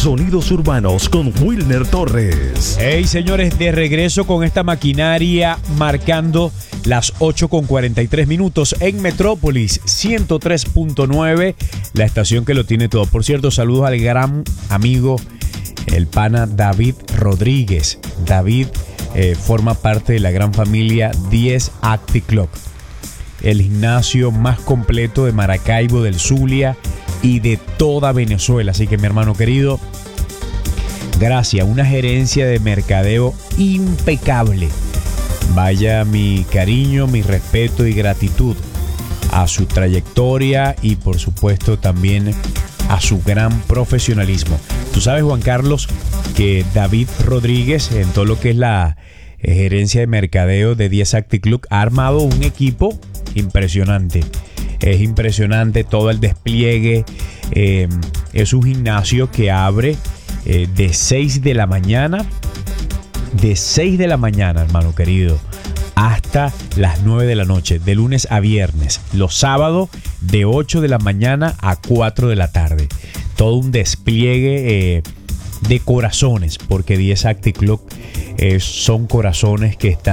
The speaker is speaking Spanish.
Sonidos Urbanos con Wilner Torres. Hey, señores, de regreso con esta maquinaria marcando las 8:43 en Metrópolis 103.9, la estación que lo tiene todo. Por cierto, saludos al gran amigo, el pana David Rodríguez. David forma parte de la gran familia 10 Active Club, el gimnasio más completo de Maracaibo, del Zulia y de toda Venezuela. Así que, mi hermano querido, gracias, una gerencia de mercadeo impecable. Vaya mi cariño, mi respeto y gratitud a su trayectoria y por supuesto también a su gran profesionalismo. Tú sabes, Juan Carlos, que David Rodríguez, en todo lo que es la gerencia de mercadeo de 10 Active Club, ha armado un equipo impresionante. Es impresionante todo el despliegue. Es un gimnasio que abre de 6 de la mañana. De 6 de la mañana, hermano querido, hasta las 9 de la noche, de lunes a viernes. Los sábados de 8 de la mañana a 4 de la tarde. Todo un despliegue de corazones, porque 10 Active Club son corazones que están